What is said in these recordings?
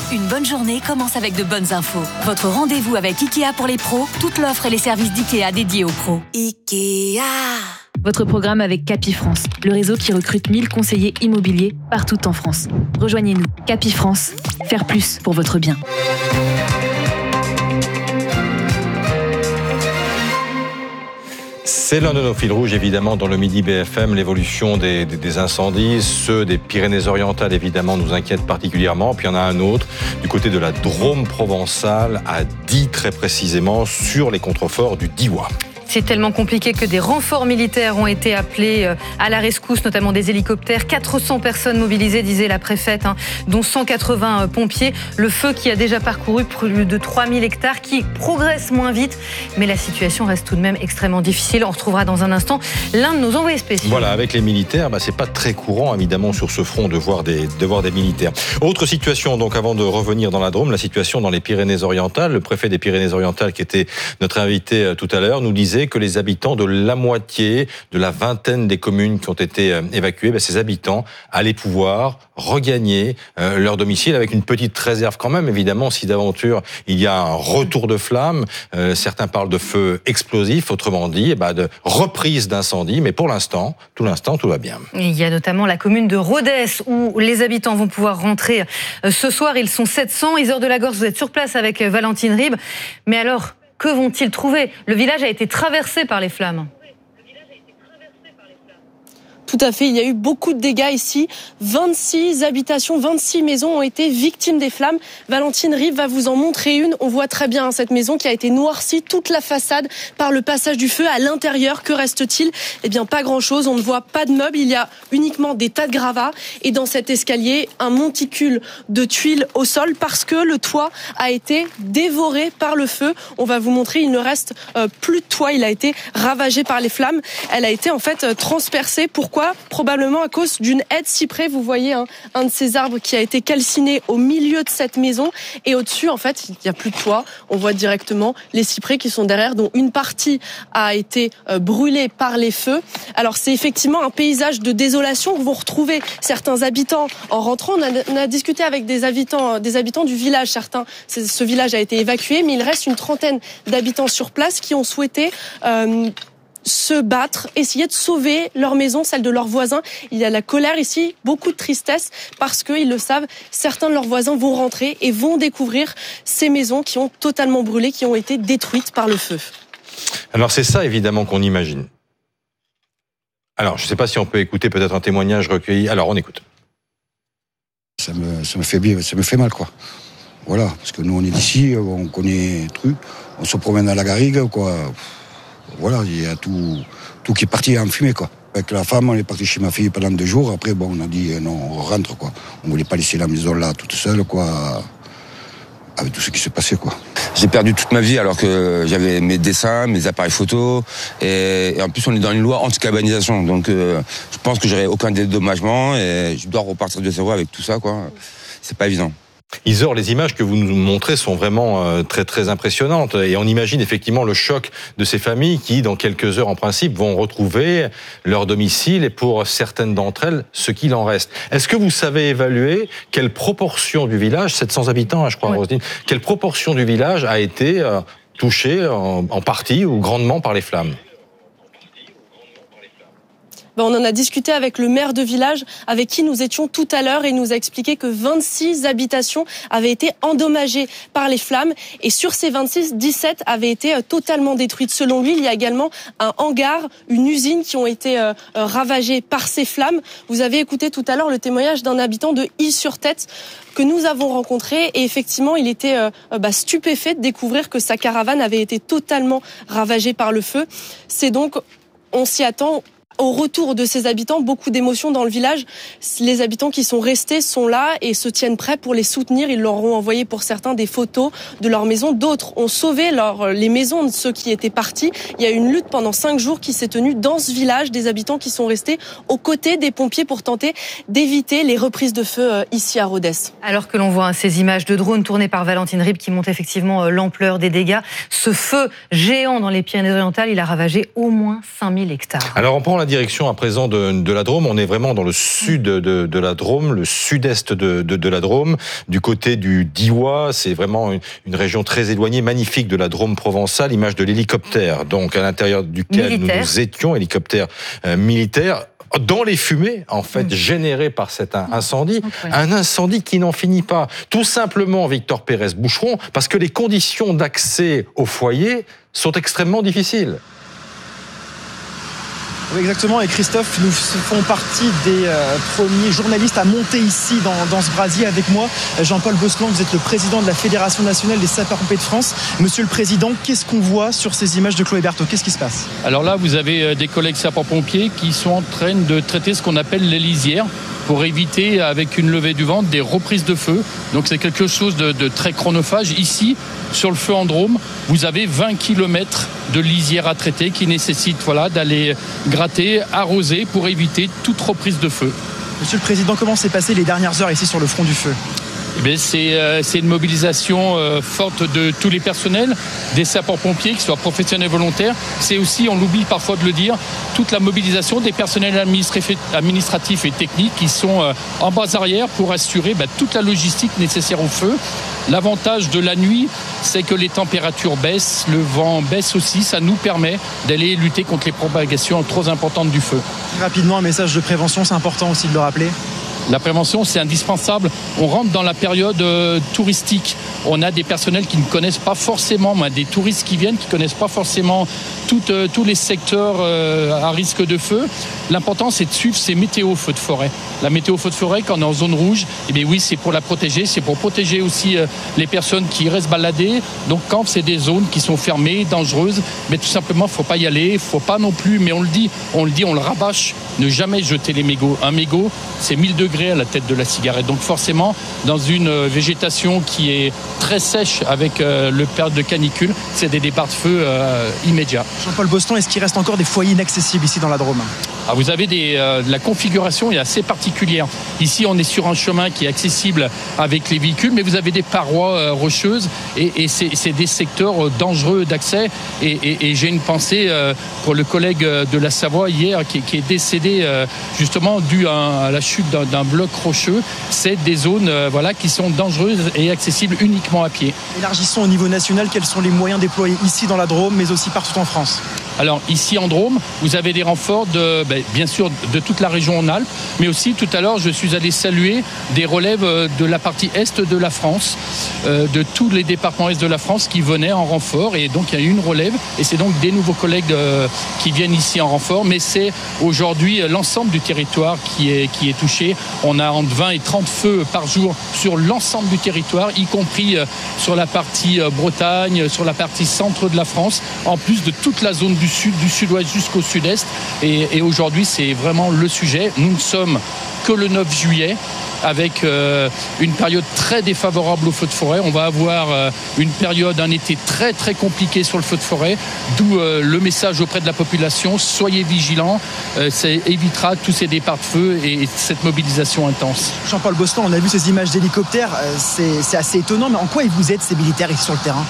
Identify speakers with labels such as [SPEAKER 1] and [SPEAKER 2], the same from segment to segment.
[SPEAKER 1] Une bonne journée commence avec de bonnes infos. Votre rendez-vous avec Ikea pour les pros, toute l'offre et les services d'Ikea dédiés aux pros. Ikea. Votre programme avec Capifrance, le réseau qui recrute 1000 conseillers immobiliers partout en France. Rejoignez-nous. Capifrance, faire plus pour votre bien.
[SPEAKER 2] C'est l'un de nos fils rouges, évidemment, dans le Midi BFM, l'évolution des incendies. Ceux des Pyrénées-Orientales, évidemment, nous inquiètent particulièrement. Puis il y en a un autre, du côté de la Drôme provençale, à Die très précisément, sur les contreforts du Diois.
[SPEAKER 3] C'est tellement compliqué que des renforts militaires ont été appelés à la rescousse, notamment des hélicoptères. 400 personnes mobilisées, disait la préfète, dont 180 pompiers. Le feu qui a déjà parcouru plus de 3000 hectares, qui progresse moins vite. Mais la situation reste tout de même extrêmement difficile. On retrouvera dans un instant l'un de nos envoyés spéciaux.
[SPEAKER 2] Voilà, avec les militaires, c'est pas très courant, évidemment, sur ce front de voir des militaires. Autre situation, donc, avant de revenir dans la Drôme, la situation dans les Pyrénées-Orientales. Le préfet des Pyrénées-Orientales, qui était notre invité tout à l'heure, nous disait que les habitants de la moitié, de la vingtaine des communes qui ont été évacuées, ces habitants allaient pouvoir regagner leur domicile avec une petite réserve quand même. Évidemment, si d'aventure il y a un retour de flamme, certains parlent de feu explosif, autrement dit, de reprise d'incendie. Mais pour l'instant, tout va bien.
[SPEAKER 3] Il y a notamment la commune de Rodez où les habitants vont pouvoir rentrer ce soir. Ils sont 700. Isère de la Gorce, vous êtes sur place avec Valentine Ribes. Mais alors, que vont-ils trouver ? Le village a été traversé par les flammes.
[SPEAKER 4] Tout à fait, il y a eu beaucoup de dégâts ici. 26 habitations, 26 maisons ont été victimes des flammes. Valentine Ribes va vous en montrer une. On voit très bien cette maison qui a été noircie, toute la façade par le passage du feu. À l'intérieur, que reste-t-il ? Eh bien, pas grand-chose. On ne voit pas de meubles. Il y a uniquement des tas de gravats. Et dans cet escalier, un monticule de tuiles au sol parce que le toit a été dévoré par le feu. On va vous montrer, il ne reste plus de toit. Il a été ravagé par les flammes. Elle a été en fait transpercée. Pourquoi ? Probablement à cause d'une haie de cyprès. Vous voyez un de ces arbres qui a été calciné au milieu de cette maison. Et au-dessus, en fait, il n'y a plus de toit. On voit directement les cyprès qui sont derrière, dont une partie a été brûlée par les feux. Alors, c'est effectivement un paysage de désolation. Vous retrouvez certains habitants en rentrant. On a discuté avec des habitants du village. Ce village a été évacué, mais il reste une trentaine d'habitants sur place qui ont souhaité se battre, essayer de sauver leur maison, celle de leurs voisins. Il y a la colère ici, beaucoup de tristesse, parce qu'ils le savent, certains de leurs voisins vont rentrer et vont découvrir ces maisons qui ont totalement brûlé, qui ont été détruites par le feu.
[SPEAKER 2] Alors c'est ça évidemment qu'on imagine. Alors je ne sais pas si on peut écouter peut-être un témoignage recueilli. Alors on écoute.
[SPEAKER 5] Ça me fait mal, quoi. Voilà, parce que nous on est d'ici, on connaît le truc, on se promène à la garrigue, quoi. Voilà, il y a tout qui est parti en fumée, quoi. Avec la femme, on est parti chez ma fille pendant 2 jours. Après, on a dit non, on rentre, quoi. On voulait pas laisser la maison là toute seule, quoi. Avec tout ce qui s'est passé, quoi.
[SPEAKER 6] J'ai perdu toute ma vie alors que j'avais mes dessins, mes appareils photos. Et en plus, on est dans une loi anti-cabanisation. Donc, je pense que j'aurai aucun dédommagement et je dois repartir de zéro avec tout ça, quoi. C'est pas évident.
[SPEAKER 2] Isor, les images que vous nous montrez sont vraiment très très impressionnantes et on imagine effectivement le choc de ces familles qui, dans quelques heures en principe, vont retrouver leur domicile et pour certaines d'entre elles, ce qu'il en reste. Est-ce que vous savez évaluer quelle proportion du village, 700 habitants, je crois, Roselyne, quelle proportion du village a été touchée en partie ou grandement par les flammes ?
[SPEAKER 4] On en a discuté avec le maire de village avec qui nous étions tout à l'heure et il nous a expliqué que 26 habitations avaient été endommagées par les flammes et sur ces 26, 17 avaient été totalement détruites. Selon lui, il y a également un hangar, une usine qui ont été ravagées par ces flammes. Vous avez écouté tout à l'heure le témoignage d'un habitant de Ile-sur-Tête que nous avons rencontré et effectivement il était stupéfait de découvrir que sa caravane avait été totalement ravagée par le feu. C'est donc, on s'y attend, au retour de ces habitants, beaucoup d'émotions dans le village. Les habitants qui sont restés sont là et se tiennent prêts pour les soutenir. Ils leur ont envoyé pour certains des photos de leur maison. D'autres ont sauvé les maisons de ceux qui étaient partis. Il y a une lutte pendant 5 jours qui s'est tenue dans ce village, des habitants qui sont restés aux côtés des pompiers pour tenter d'éviter les reprises de feu ici à Rodez.
[SPEAKER 3] Alors que l'on voit ces images de drones tournées par Valentine Ribes qui montrent effectivement l'ampleur des dégâts, ce feu géant dans les Pyrénées-Orientales, il a ravagé au moins 5000 hectares.
[SPEAKER 2] Alors on prend la direction à présent de la Drôme. On est vraiment dans le sud de la Drôme, le sud-est de la Drôme, du côté du Diois. C'est vraiment une région très éloignée, magnifique de la Drôme provençale. Image de l'hélicoptère, donc à l'intérieur duquel nous étions, hélicoptère militaire. Dans les fumées, en fait, générées par cet incendie. Un incendie qui n'en finit pas. Tout simplement, Victor Pérez-Boucheron, parce que les conditions d'accès au foyer sont extrêmement difficiles.
[SPEAKER 7] Oui, exactement. Et Christophe, nous faisons partie des premiers journalistes à monter ici dans ce brasier avec moi. Jean-Paul Bosclan, vous êtes le président de la Fédération nationale des sapeurs-pompiers de France. Monsieur le Président, qu'est-ce qu'on voit sur ces images de Chloé Berthaud? Qu'est-ce qui se passe?
[SPEAKER 8] Alors là, vous avez des collègues sapeurs-pompiers qui sont en train de traiter ce qu'on appelle les lisières pour éviter, avec une levée du ventre, des reprises de feu. Donc c'est quelque chose de très chronophage. Ici, sur le feu en Drôme, vous avez 20 km de lisières à traiter qui nécessitent d'aller gratter, arroser pour éviter toute reprise de feu.
[SPEAKER 7] Monsieur le Président, comment s'est passé les dernières heures ici sur le front du feu?
[SPEAKER 8] C'est une mobilisation forte de tous les personnels, des sapeurs-pompiers, qu'ils soient professionnels et volontaires. C'est aussi, on l'oublie parfois de le dire, toute la mobilisation des personnels administratifs et techniques qui sont en base arrière pour assurer toute la logistique nécessaire au feu. L'avantage de la nuit, c'est que les températures baissent, le vent baisse aussi. Ça nous permet d'aller lutter contre les propagations trop importantes du feu.
[SPEAKER 7] Rapidement, un message de prévention, c'est important aussi de le rappeler.
[SPEAKER 8] La prévention, c'est indispensable. On rentre dans la période touristique. On a des personnels qui ne connaissent pas forcément, des touristes qui viennent, qui ne connaissent pas forcément tous les secteurs à risque de feu. L'important, c'est de suivre ces météos feux de forêt. La météo feux de forêt, quand on est en zone rouge, oui, c'est pour la protéger. C'est pour protéger aussi les personnes qui restent balader. Donc, quand c'est des zones qui sont fermées, dangereuses, tout simplement, il ne faut pas y aller. Il ne faut pas non plus, mais on le rabâche, ne jamais jeter les mégots. Un mégot, c'est 1000 degrés à la tête de la cigarette. Donc forcément, dans une végétation qui est très sèche avec le période de canicule, c'est des départs de feu immédiats.
[SPEAKER 7] Jean-Paul Boston, est-ce qu'il reste encore des foyers inaccessibles ici dans la Drôme?
[SPEAKER 8] Vous avez la configuration est assez particulière. Ici, on est sur un chemin qui est accessible avec les véhicules, mais vous avez des parois rocheuses et c'est des secteurs dangereux d'accès. Et j'ai une pensée pour le collègue de la Savoie hier qui est décédé justement dû à la chute d'un bloc rocheux. C'est des zones qui sont dangereuses et accessibles uniquement à pied.
[SPEAKER 7] Élargissons au niveau national, quels sont les moyens déployés ici dans la Drôme, mais aussi partout en France?
[SPEAKER 8] Alors ici en Drôme, vous avez des renforts bien sûr de toute la région en Alpes, mais aussi tout à l'heure je suis allé saluer des relèves de la partie est de la France, de tous les départements est de la France qui venaient en renfort, et donc il y a une relève et c'est donc des nouveaux collègues qui viennent ici en renfort, mais c'est aujourd'hui l'ensemble du territoire qui est touché. On a entre 20 et 30 feux par jour sur l'ensemble du territoire, y compris sur la partie Bretagne, sur la partie centre de la France, en plus de toute la zone du sud, du sud-ouest jusqu'au sud-est. Et aujourd'hui, c'est vraiment le sujet. Nous ne sommes que le 9 juillet, avec une période très défavorable au feu de forêt. On va avoir une période, un été très très compliqué sur le feu de forêt, d'où le message auprès de la population, soyez vigilants, ça évitera tous ces départs de feu et cette mobilisation intense.
[SPEAKER 7] Jean-Paul Boston, on a vu ces images d'hélicoptères, c'est assez étonnant, mais en quoi ils vous aident ces militaires ici sur le terrain?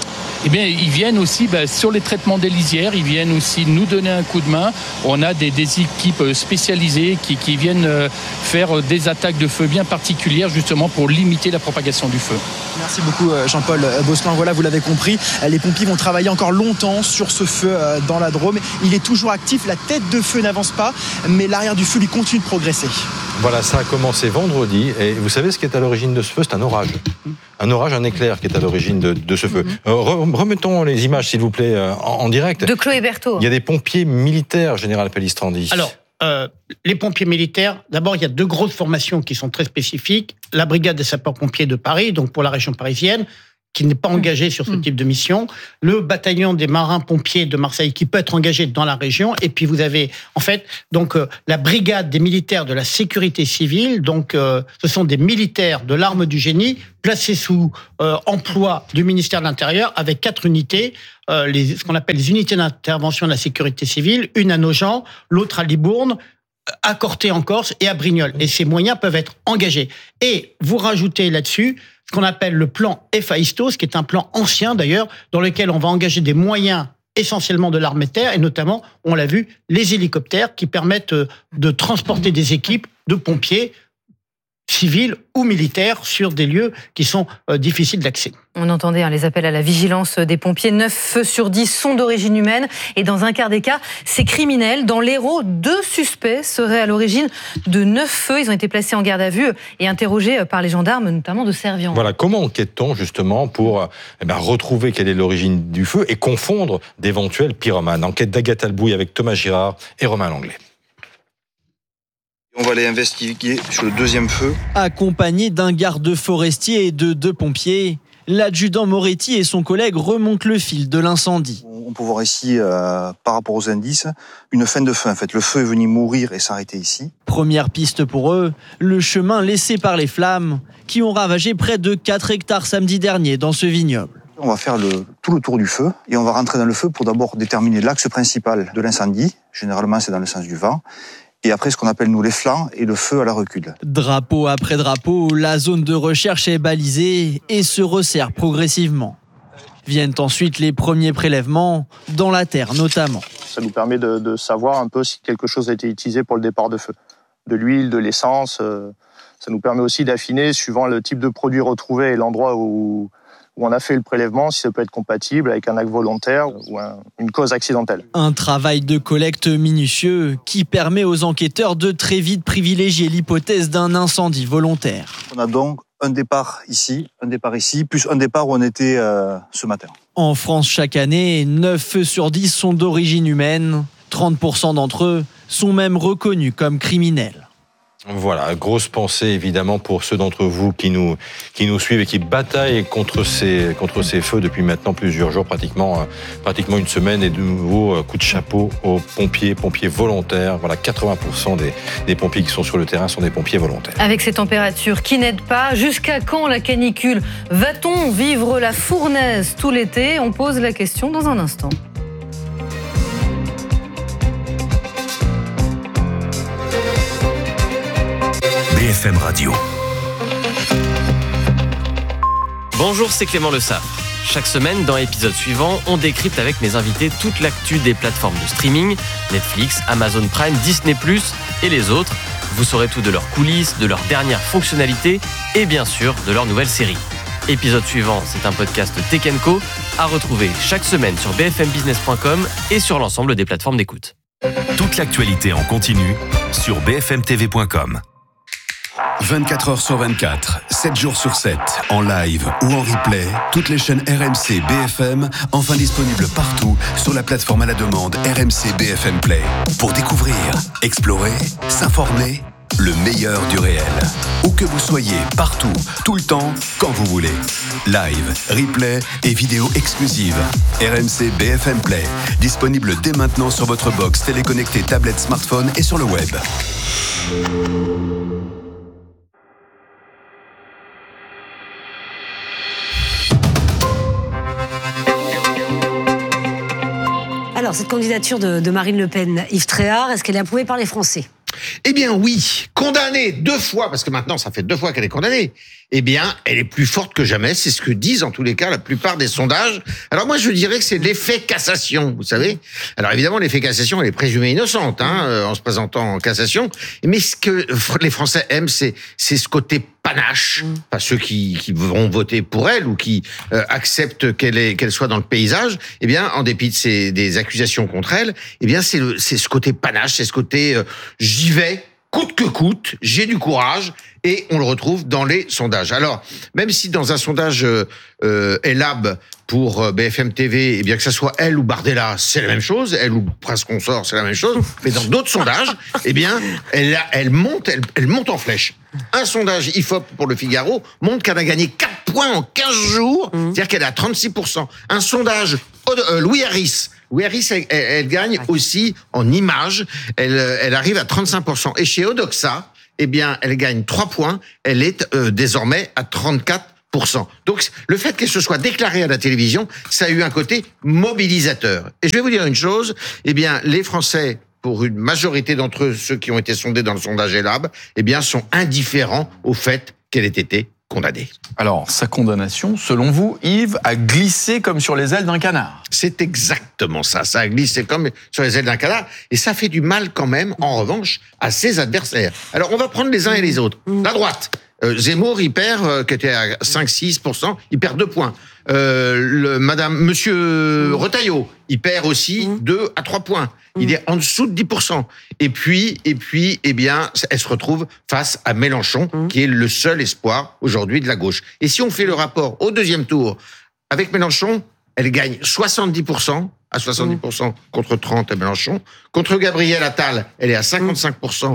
[SPEAKER 8] Ils viennent aussi sur les traitements des lisières, ils viennent aussi nous donner un coup de main. On a des équipes spécialisées qui viennent faire des attaques de feu bien particulières justement pour limiter la propagation du feu.
[SPEAKER 7] Merci beaucoup Jean-Paul Bosselin. Voilà, vous l'avez compris, les pompiers vont travailler encore longtemps sur ce feu dans la Drôme. Il est toujours actif, la tête de feu n'avance pas, mais l'arrière du feu lui continue de progresser.
[SPEAKER 2] Voilà, ça a commencé vendredi et vous savez ce qui est à l'origine de ce feu? C'est un orage. Un éclair qui est à l'origine de ce feu. Remettons les images, s'il vous plaît, en direct.
[SPEAKER 3] De Chloé Berthaud.
[SPEAKER 2] Il y a des pompiers militaires, Général Pellistrandi.
[SPEAKER 9] Alors, les pompiers militaires, d'abord, il y a deux grosses formations qui sont très spécifiques. La brigade des sapeurs-pompiers de Paris, donc pour la région parisienne, qui n'est pas engagé sur ce type de mission, le bataillon des marins-pompiers de Marseille qui peut être engagé dans la région, et puis vous avez en fait donc la brigade des militaires de la sécurité civile, donc ce sont des militaires de l'arme du génie placés sous emploi du ministère de l'Intérieur avec 4 unités, ce qu'on appelle les unités d'intervention de la sécurité civile, une à Nogent, l'autre à Libourne, à Corté en Corse et à Brignoles. Et ces moyens peuvent être engagés. Et vous rajoutez là-dessus ce qu'on appelle le plan EFAISTOS, qui est un plan ancien d'ailleurs, dans lequel on va engager des moyens essentiellement de l'armée de terre, et notamment, on l'a vu, les hélicoptères qui permettent de transporter des équipes de pompiers civils ou militaires sur des lieux qui sont difficiles d'accès.
[SPEAKER 3] On entendait les appels à la vigilance des pompiers. 9 feux sur 10 sont d'origine humaine. Et dans un quart des cas, c'est criminel. Dans l'Hérault, 2 suspects seraient à l'origine de 9 feux. Ils ont été placés en garde à vue et interrogés par les gendarmes, notamment de Servian.
[SPEAKER 2] Voilà, comment enquête-t-on justement pour retrouver quelle est l'origine du feu et confondre d'éventuels pyromanes? Enquête d'Agathe Albouy avec Thomas Girard et Romain Langlais.
[SPEAKER 10] On va aller investiguer sur le deuxième feu.
[SPEAKER 11] Accompagné d'un garde forestier et de 2 pompiers, l'adjudant Moretti et son collègue remontent le fil de l'incendie.
[SPEAKER 10] On peut voir ici, par rapport aux indices, une fin de feu. En fait, le feu est venu mourir et s'arrêter ici.
[SPEAKER 11] Première piste pour eux, le chemin laissé par les flammes qui ont ravagé près de 4 hectares samedi dernier dans ce vignoble.
[SPEAKER 10] On va faire tout le tour du feu et on va rentrer dans le feu pour d'abord déterminer l'axe principal de l'incendie. Généralement, c'est dans le sens du vent. Et après, ce qu'on appelle, nous, les flancs et le feu à la recule.
[SPEAKER 11] Drapeau après drapeau, la zone de recherche est balisée et se resserre progressivement. Viennent ensuite les premiers prélèvements, dans la terre notamment.
[SPEAKER 12] Ça nous permet de savoir un peu si quelque chose a été utilisé pour le départ de feu. De l'huile, de l'essence. Ça nous permet aussi d'affiner, suivant le type de produit retrouvé et l'endroit où on a fait le prélèvement, si ça peut être compatible avec un acte volontaire ou une cause accidentelle.
[SPEAKER 11] Un travail de collecte minutieux qui permet aux enquêteurs de très vite privilégier l'hypothèse d'un incendie volontaire.
[SPEAKER 10] On a donc un départ ici, plus un départ où on était ce matin.
[SPEAKER 11] En France, chaque année, 9 feux sur 10 sont d'origine humaine. 30% d'entre eux sont même reconnus comme criminels.
[SPEAKER 2] Voilà, grosse pensée évidemment pour ceux d'entre vous qui nous suivent et qui bataillent contre ces feux depuis maintenant plusieurs jours, pratiquement une semaine. Et de nouveau, coup de chapeau aux pompiers volontaires. Voilà, 80% des pompiers qui sont sur le terrain sont des pompiers volontaires.
[SPEAKER 3] Avec ces températures qui n'aident pas, jusqu'à quand la canicule? Va-t-on vivre la fournaise tout l'été? On pose la question dans un instant.
[SPEAKER 13] BFM Radio.
[SPEAKER 14] Bonjour, c'est Clément Le Saffre. Chaque semaine, dans l'épisode suivant, on décrypte avec mes invités toute l'actu des plateformes de streaming, Netflix, Amazon Prime, Disney+, et les autres. Vous saurez tout de leurs coulisses, de leurs dernières fonctionnalités et bien sûr de leurs nouvelles séries. Épisode suivant, c'est un podcast Tech & Co à retrouver chaque semaine sur bfmbusiness.com et sur l'ensemble des plateformes d'écoute.
[SPEAKER 13] Toute l'actualité en continu sur bfmtv.com. 24 heures sur 24, 7 jours sur 7, en live ou en replay, toutes les chaînes RMC BFM, enfin disponibles partout sur la plateforme à la demande RMC BFM Play. Pour découvrir, explorer, s'informer, le meilleur du réel. Où que vous soyez, partout, tout le temps, quand vous voulez. Live, replay et vidéos exclusives. RMC BFM Play, disponible dès maintenant sur votre box téléconnectée, tablette, smartphone et sur le web.
[SPEAKER 15] Alors, cette candidature de Marine Le Pen, Yves Tréhard, est-ce qu'elle est approuvée par les Français ?
[SPEAKER 16] Eh bien oui, condamnée 2 fois, parce que maintenant ça fait 2 fois qu'elle est condamnée, eh bien elle est plus forte que jamais, c'est ce que disent en tous les cas la plupart des sondages. Alors moi je dirais que c'est l'effet cassation, vous savez. Alors évidemment l'effet cassation elle est présumée innocente en se présentant en cassation, mais ce que les Français aiment c'est ce côté panache, enfin ceux qui vont voter pour elle ou qui acceptent qu'elle soit dans le paysage, eh bien en dépit de des accusations contre elle, eh bien c'est ce côté panache, c'est ce côté j'y vais coûte que coûte, j'ai du courage, et on le retrouve dans les sondages. Alors, même si dans un sondage Elab pour BFM TV, eh bien que ça soit elle ou Bardella, c'est la même chose, elle ou Prince Consort, c'est la même chose, mais dans d'autres sondages, eh bien, elle monte en flèche. Un sondage IFOP pour le Figaro montre qu'elle a gagné 4 points en 15 jours, c'est-à-dire qu'elle est à 36%. Un sondage Louis Harris, elle gagne aussi en images. Elle arrive à 35%. Et chez Odoxa, eh bien, elle gagne 3 points. Elle est désormais à 34%. Donc, le fait qu'elle se soit déclarée à la télévision, ça a eu un côté mobilisateur. Et je vais vous dire une chose. Eh bien, les Français, pour une majorité d'entre eux, ceux qui ont été sondés dans le sondage Elab, eh bien, sont indifférents au fait qu'elle ait été condamné.
[SPEAKER 17] Alors, sa condamnation, selon vous, Yves, a glissé comme sur les ailes d'un canard.
[SPEAKER 16] C'est exactement ça. Ça a glissé comme sur les ailes d'un canard. Et ça fait du mal quand même, en revanche, à ses adversaires. Alors, on va prendre les uns et les autres. La droite. Zemmour, il perd, qui était à 5-6%, il perd 2 points. Monsieur Retailleau, il perd aussi 2 à 3 points. Il est en dessous de 10%. Et puis, eh bien, elle se retrouve face à Mélenchon, qui est le seul espoir aujourd'hui de la gauche. Et si on fait le rapport au deuxième tour, avec Mélenchon, elle gagne 70%, à 70% contre 30% à Mélenchon. Contre Gabriel Attal, elle est à 55%,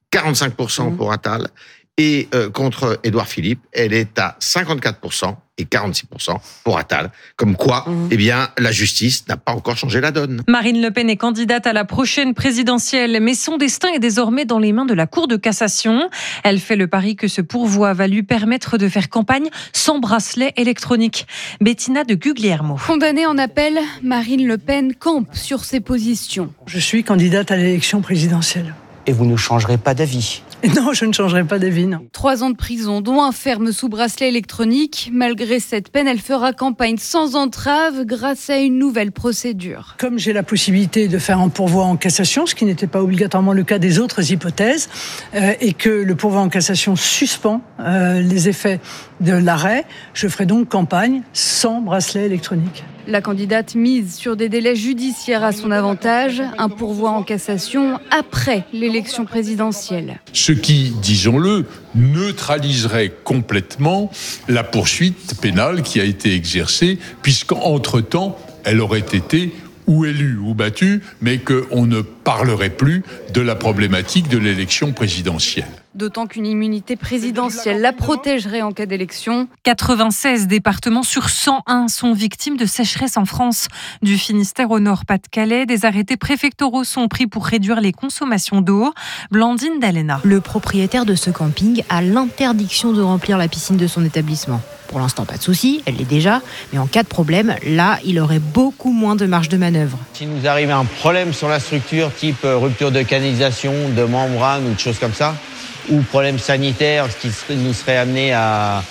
[SPEAKER 16] 45% pour Attal. Et contre Édouard Philippe, elle est à 54% et 46% pour Attal. Comme quoi, eh bien, la justice n'a pas encore changé la donne.
[SPEAKER 18] Marine Le Pen est candidate à la prochaine présidentielle, mais son destin est désormais dans les mains de la Cour de cassation. Elle fait le pari que ce pourvoi va lui permettre de faire campagne sans bracelet électronique. Bettina de Guglielmo.
[SPEAKER 19] Condamnée en appel, Marine Le Pen campe sur ses positions.
[SPEAKER 20] Je suis candidate à l'élection présidentielle.
[SPEAKER 21] Et vous ne changerez pas d'avis?
[SPEAKER 20] Non, je ne changerai pas d'avis, non.
[SPEAKER 19] 3 ans de prison, dont un ferme sous bracelet électronique. Malgré cette peine, elle fera campagne sans entrave grâce à une nouvelle procédure.
[SPEAKER 20] Comme j'ai la possibilité de faire un pourvoi en cassation, ce qui n'était pas obligatoirement le cas des autres hypothèses, et que le pourvoi en cassation suspend les effets de l'arrêt, je ferai donc campagne sans bracelet électronique.
[SPEAKER 19] La candidate mise sur des délais judiciaires à son avantage, un pourvoi en cassation après l'élection présidentielle.
[SPEAKER 22] Ce qui, disons-le, neutraliserait complètement la poursuite pénale qui a été exercée, puisqu'entre-temps, elle aurait été ou élue ou battue, mais qu'on ne parlerait plus de la problématique de l'élection présidentielle.
[SPEAKER 19] D'autant qu'une immunité présidentielle la protégerait en cas d'élection.
[SPEAKER 18] 96 départements sur 101 sont victimes de sécheresse en France. Du Finistère au Nord-Pas-de-Calais, des arrêtés préfectoraux sont pris pour réduire les consommations d'eau. Blandine Dalena.
[SPEAKER 23] Le propriétaire de ce camping a l'interdiction de remplir la piscine de son établissement. Pour l'instant, pas de souci, elle l'est déjà. Mais en cas de problème, là, il aurait beaucoup moins de marge de manœuvre.
[SPEAKER 24] Si nous arrive un problème sur la structure, type rupture de canalisation, de membrane ou de choses comme ça, ou problème sanitaire, ce qui nous serait amené à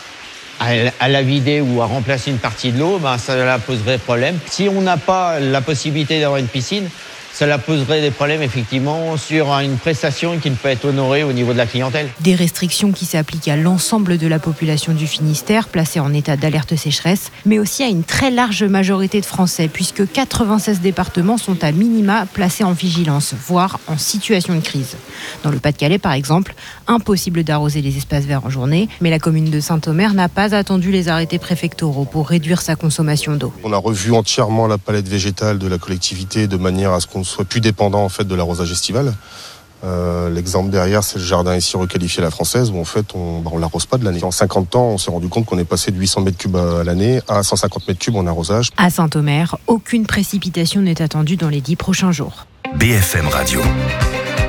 [SPEAKER 24] la vider ou à remplacer une partie de l'eau, ça poserait problème. Si on n'a pas la possibilité d'avoir une piscine, cela poserait des problèmes effectivement sur une prestation qui ne peut être honorée au niveau de la clientèle.
[SPEAKER 23] Des restrictions qui s'appliquent à l'ensemble de la population du Finistère, placée en état d'alerte sécheresse, mais aussi à une très large majorité de Français, puisque 96 départements sont à minima placés en vigilance, voire en situation de crise. Dans le Pas-de-Calais, par exemple, impossible d'arroser les espaces verts en journée, mais la commune de Saint-Omer n'a pas attendu les arrêtés préfectoraux pour réduire sa consommation d'eau.
[SPEAKER 25] On a revu entièrement la palette végétale de la collectivité de manière à ce qu'on soit plus dépendant en fait de l'arrosage estival. L'exemple derrière, c'est le jardin ici requalifié à la française où en fait on l'arrose pas de l'année. En 50 ans, on s'est rendu compte qu'on est passé de 800 mètres cubes à l'année à 150 mètres cubes en arrosage.
[SPEAKER 23] À Saint-Omer, aucune précipitation n'est attendue dans les 10 prochains jours.
[SPEAKER 13] BFM Radio.